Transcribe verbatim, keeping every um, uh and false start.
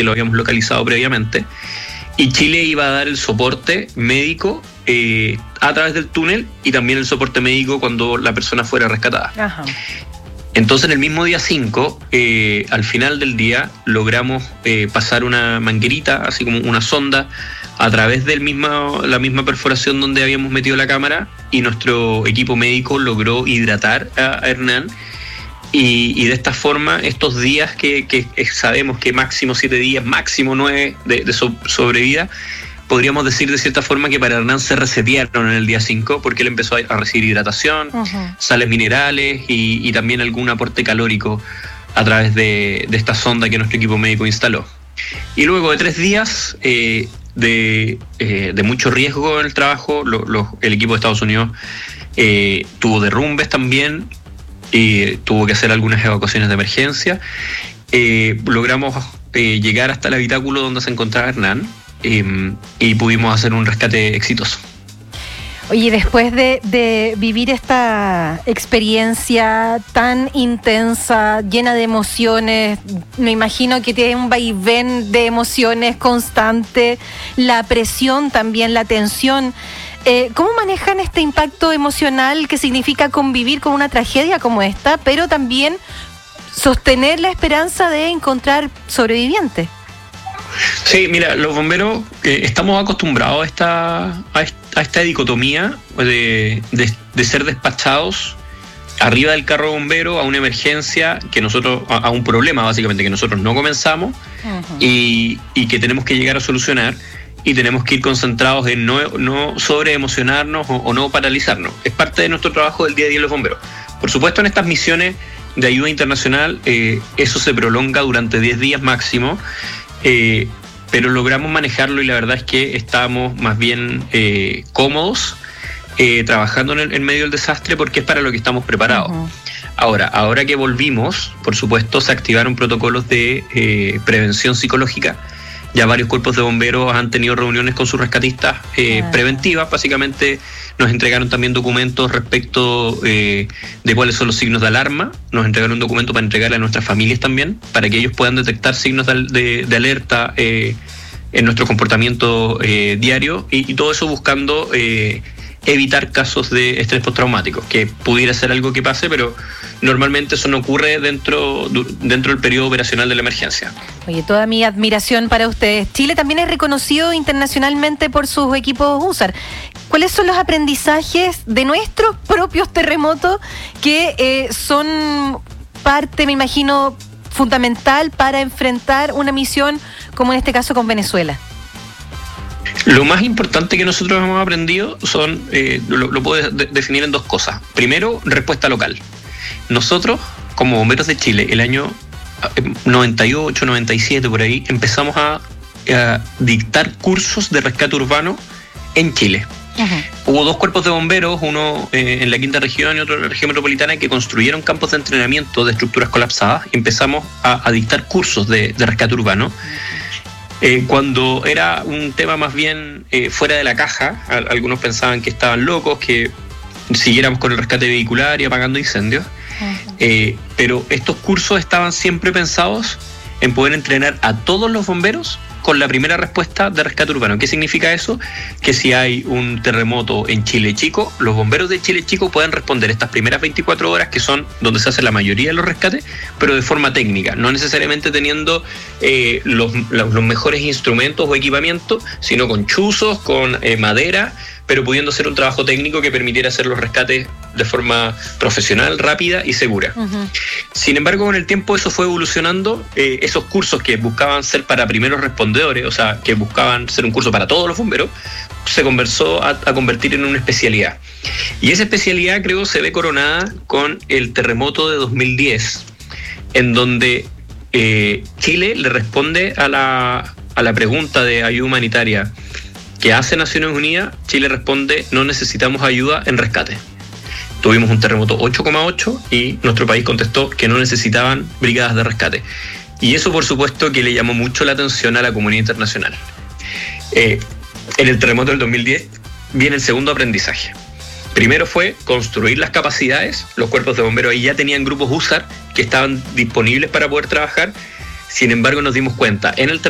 que lo habíamos localizado previamente, y Chile iba a dar el soporte médico eh, a través del túnel y también el soporte médico cuando la persona fuera rescatada. Ajá. Entonces, en el mismo día cinco, eh, al final del día, logramos eh, pasar una manguerita, así como una sonda, a través de la misma perforación donde habíamos metido la cámara, y nuestro equipo médico logró hidratar a Hernán. Y, y de esta forma, estos días que, que sabemos que máximo siete días, máximo nueve de, de so, sobrevida, podríamos decir de cierta forma que para Hernán se resetearon en el día cinco, porque él empezó a recibir hidratación, uh-huh. sales minerales y, y también algún aporte calórico a través de, de esta sonda que nuestro equipo médico instaló. Y luego de tres días eh, de, eh, de mucho riesgo en el trabajo, lo, lo, el equipo de Estados Unidos eh, tuvo derrumbes también, y tuvo que hacer algunas evacuaciones de emergencia. Eh, logramos eh, llegar hasta el habitáculo donde se encontraba Hernán eh, y pudimos hacer un rescate exitoso. Oye, después de, de vivir esta experiencia tan intensa, llena de emociones, me imagino que tiene un vaivén de emociones constante, la presión también, la tensión. Eh, ¿Cómo manejan este impacto emocional que significa convivir con una tragedia como esta, pero también sostener la esperanza de encontrar sobrevivientes? Sí, mira, los bomberos eh, estamos acostumbrados a esta, a esta, a esta dicotomía de, de, de ser despachados arriba del carro de bombero a una emergencia que nosotros, a, a un problema básicamente que nosotros no comenzamos uh-huh. y, y que tenemos que llegar a solucionar. Y tenemos que ir concentrados en no, no sobre emocionarnos o, o no paralizarnos. Es parte de nuestro trabajo del día a día de los bomberos. Por supuesto, en estas misiones de ayuda internacional, eh, eso se prolonga durante diez días máximo, eh, pero logramos manejarlo y la verdad es que estamos más bien eh, cómodos eh, trabajando en, el, en medio del desastre porque es para lo que estamos preparados. Uh-huh. Ahora, ahora que volvimos, por supuesto, se activaron protocolos de eh, prevención psicológica. Ya varios cuerpos de bomberos han tenido reuniones con sus rescatistas eh, ah. preventivas. Básicamente nos entregaron también documentos respecto eh, de cuáles son los signos de alarma. Nos entregaron un documento para entregarle a nuestras familias también, para que ellos puedan detectar signos de, de, de alerta eh, en nuestro comportamiento eh, diario. Y, y todo eso buscando eh, evitar casos de estrés postraumático, que pudiera ser algo que pase, pero normalmente eso no ocurre dentro, dentro del periodo operacional de la emergencia. Oye, toda mi admiración para ustedes. Chile también es reconocido internacionalmente por sus equipos U S A R. ¿Cuáles son los aprendizajes de nuestros propios terremotos que eh, son parte, me imagino, fundamental para enfrentar una misión como en este caso con Venezuela? Lo más importante que nosotros hemos aprendido son, eh, lo, lo puedo de- definir en dos cosas. Primero, respuesta local. Nosotros, como bomberos de Chile, el año noventa y ocho, noventa y siete, por ahí, empezamos a, a dictar cursos de rescate urbano en Chile. Uh-huh. Hubo dos cuerpos de bomberos, uno eh, en la quinta región y otro en la región metropolitana, que construyeron campos de entrenamiento de estructuras colapsadas y empezamos a, a dictar cursos de, de rescate urbano. Uh-huh. Eh, cuando era un tema más bien eh, fuera de la caja, a, algunos pensaban que estaban locos, que siguiéramos con el rescate vehicular y apagando incendios. Uh-huh. Eh, pero estos cursos estaban siempre pensados en poder entrenar a todos los bomberos con la primera respuesta de rescate urbano. ¿Qué significa eso? Que si hay un terremoto en Chile Chico, los bomberos de Chile Chico pueden responder estas primeras veinticuatro horas, que son donde se hace la mayoría de los rescates, pero de forma técnica, no necesariamente teniendo eh, los, los, los mejores instrumentos o equipamientos, sino con chuzos, con eh, madera, pero pudiendo hacer un trabajo técnico que permitiera hacer los rescates de forma profesional, rápida y segura. Uh-huh. Sin embargo, con el tiempo eso fue evolucionando. Eh, esos cursos que buscaban ser para primeros respondedores, o sea, que buscaban ser un curso para todos los bomberos, se conversó a, a convertir en una especialidad. Y esa especialidad, creo, se ve coronada con el terremoto de dos mil diez, en donde eh, Chile le responde a la, a la pregunta de ayuda humanitaria que hace Naciones Unidas. Chile responde: no necesitamos ayuda en rescate. Tuvimos un terremoto ocho coma ocho y nuestro país contestó que no necesitaban brigadas de rescate. Y eso, por supuesto, que le llamó mucho la atención a la comunidad internacional. Eh, en el terremoto del dos mil diez viene el segundo aprendizaje. Primero fue construir las capacidades. Los cuerpos de bomberos ahí ya tenían grupos U S A R que estaban disponibles para poder trabajar. Sin embargo, nos dimos cuenta en el